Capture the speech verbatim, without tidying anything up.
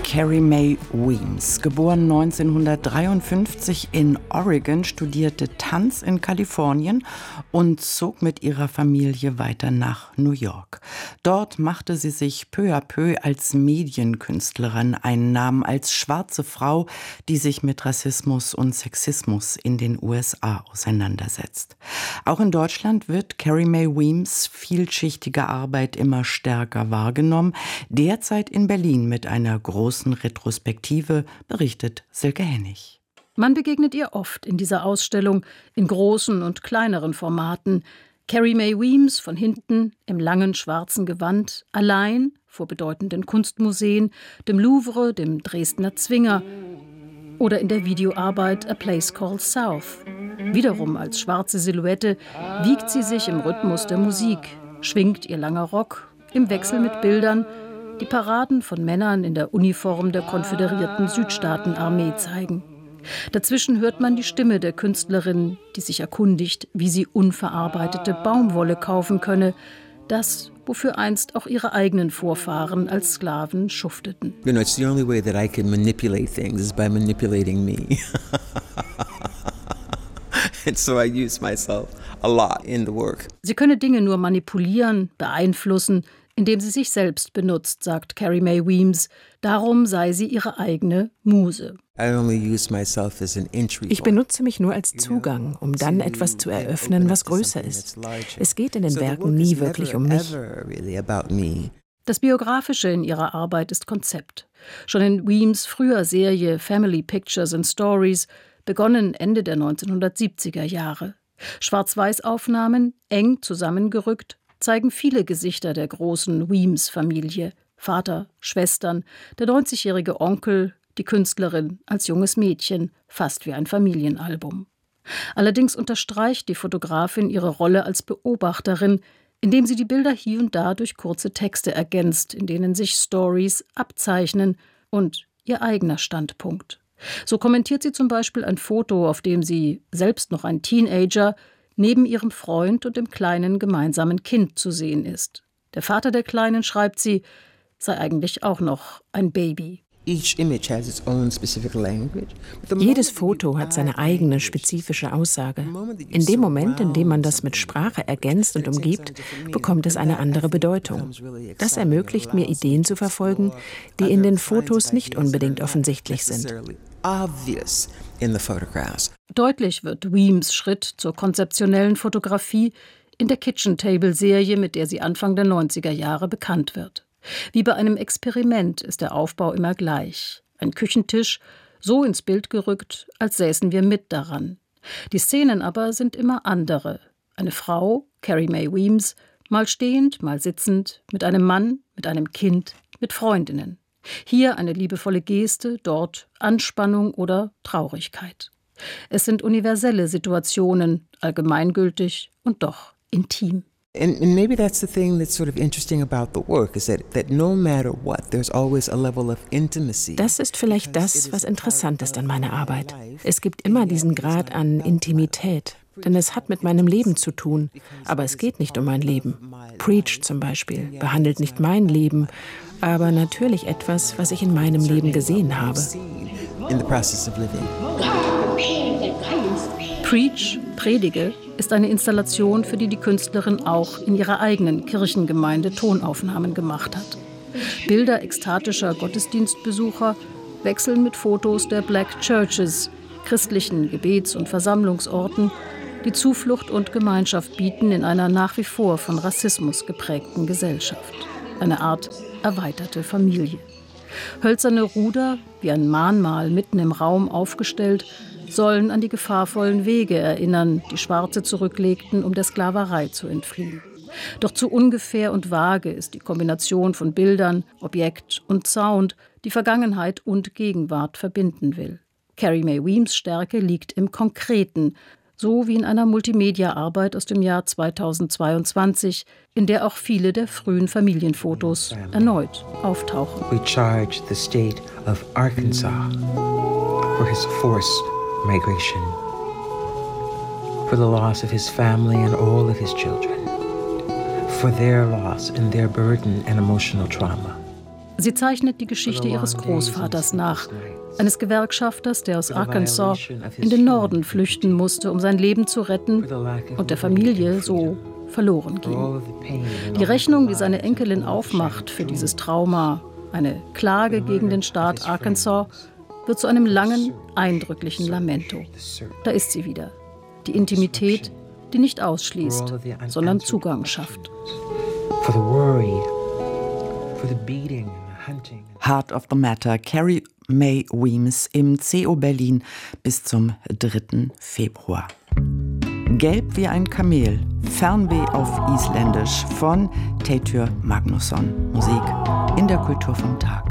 Carrie Mae Weems, geboren neunzehnhundertdreiundfünfzig in Oregon, studierte Tanz in Kalifornien und zog mit ihrer Familie weiter nach New York. Dort machte sie sich peu à peu als Medienkünstlerin einen Namen als schwarze Frau, die sich mit Rassismus und Sexismus in den U S A auseinandersetzt. Auch in Deutschland wird Carrie Mae Weems vielschichtige Arbeit immer stärker wahrgenommen. Derzeit in Berlin mit einer großen Retrospektive, berichtet Silke Hennig. Man begegnet ihr oft in dieser Ausstellung, in großen und kleineren Formaten. Carrie Mae Weems von hinten im langen schwarzen Gewand, allein vor bedeutenden Kunstmuseen, dem Louvre, dem Dresdner Zwinger oder in der Videoarbeit A Place Called South. Wiederum als schwarze Silhouette wiegt sie sich im Rhythmus der Musik, schwingt ihr langer Rock im Wechsel mit Bildern, die Paraden von Männern in der Uniform der konföderierten Südstaatenarmee zeigen. Dazwischen hört man die Stimme der Künstlerin, die sich erkundigt, wie sie unverarbeitete Baumwolle kaufen könne, das, wofür einst auch ihre eigenen Vorfahren als Sklaven schufteten. You know, it's the only way that I can manipulate things is by manipulating me. And so I use myself a lot in the work. Sie könne Dinge nur manipulieren, beeinflussen, indem sie sich selbst benutzt, sagt Carrie Mae Weems. Darum sei sie ihre eigene Muse. Ich benutze mich nur als Zugang, um dann etwas zu eröffnen, was größer ist. Es geht in den Werken nie wirklich um mich. Das Biografische in ihrer Arbeit ist Konzept. Schon in Weems' früher Serie Family Pictures and Stories, begonnen Ende der neunzehnhundertsiebziger Jahre. Schwarz-Weiß-Aufnahmen, eng zusammengerückt, zeigen viele Gesichter der großen Weems-Familie. Vater, Schwestern, der neunzigjährige Onkel, die Künstlerin als junges Mädchen, fast wie ein Familienalbum. Allerdings unterstreicht die Fotografin ihre Rolle als Beobachterin, indem sie die Bilder hier und da durch kurze Texte ergänzt, in denen sich Stories abzeichnen und ihr eigener Standpunkt. So kommentiert sie zum Beispiel ein Foto, auf dem sie, selbst noch ein Teenager, neben ihrem Freund und dem kleinen gemeinsamen Kind zu sehen ist. Der Vater der Kleinen, schreibt sie, sei eigentlich auch noch ein Baby. Jedes Foto hat seine eigene spezifische Aussage. In dem Moment, in dem man das mit Sprache ergänzt und umgibt, bekommt es eine andere Bedeutung. Das ermöglicht mir, Ideen zu verfolgen, die in den Fotos nicht unbedingt offensichtlich sind. Deutlich wird Weems' Schritt zur konzeptionellen Fotografie in der Kitchen-Table-Serie, mit der sie Anfang der neunziger Jahre bekannt wird. Wie bei einem Experiment ist der Aufbau immer gleich. Ein Küchentisch, so ins Bild gerückt, als säßen wir mit daran. Die Szenen aber sind immer andere. Eine Frau, Carrie Mae Weems, mal stehend, mal sitzend, mit einem Mann, mit einem Kind, mit Freundinnen. Hier eine liebevolle Geste, dort Anspannung oder Traurigkeit. Es sind universelle Situationen, allgemeingültig und doch intim. And, and maybe that's the thing that's sort of interesting about the work, is that, that no matter what, there's always a level of intimacy. Das ist vielleicht das, was interessant ist an meiner Arbeit. Es gibt immer diesen Grad an Intimität, denn es hat mit meinem Leben zu tun, aber es geht nicht um mein Leben. Preach zum Beispiel behandelt nicht mein Leben, aber natürlich etwas, was ich in meinem Leben gesehen habe. In the process of living. Preach, Predige, ist eine Installation, für die die Künstlerin auch in ihrer eigenen Kirchengemeinde Tonaufnahmen gemacht hat. Bilder ekstatischer Gottesdienstbesucher wechseln mit Fotos der Black Churches, christlichen Gebets- und Versammlungsorten, die Zuflucht und Gemeinschaft bieten in einer nach wie vor von Rassismus geprägten Gesellschaft. Eine Art erweiterte Familie. Hölzerne Ruder, wie ein Mahnmal mitten im Raum aufgestellt, sollen an die gefahrvollen Wege erinnern, die Schwarze zurücklegten, um der Sklaverei zu entfliehen. Doch zu ungefähr und vage ist die Kombination von Bildern, Objekt und Sound, die Vergangenheit und Gegenwart verbinden will. Carrie Mae Weems' Stärke liegt im Konkreten, so wie in einer Multimedia-Arbeit aus dem Jahr zweitausendzweiundzwanzig, in der auch viele der frühen Familienfotos erneut auftauchen. We charge the state of Arkansas for his forced migration, for the loss of his family and all of his children, for their loss and their burden and emotional trauma. Sie zeichnet die Geschichte ihres Großvaters nach, eines Gewerkschafters, der aus Arkansas in den Norden flüchten musste, um sein Leben zu retten und der Familie so verloren ging. Die Rechnung, die seine Enkelin aufmacht für dieses Trauma, eine Klage gegen den Staat Arkansas, wird zu einem langen, eindrücklichen Lamento. Da ist sie wieder. Die Intimität, die nicht ausschließt, sondern Zugang schafft. Heart of the Matter, Carrie Mae Weems im C O Berlin bis zum dritten Februar. Gelb wie ein Kamel, Fernweh auf Isländisch von Teitur Magnusson. Musik in der Kultur vom Tag.